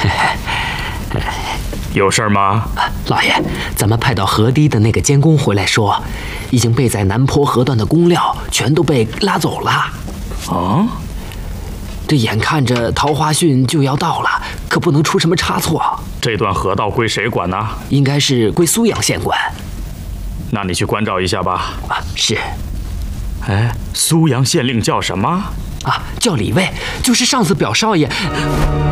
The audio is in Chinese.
有事儿吗？ 老爷，咱们派到河堤的那个监工回来说，已经被在南坡河段的工料全都被拉走了。 啊？ 这眼看着桃花汛就要到了，可不能出什么差错。 这段河道归谁管呢？ 应该是归苏阳县管。 那你去关照一下吧。 啊，是。 哎，苏阳县令叫什么？ 啊，叫李卫，就是上次表少爷。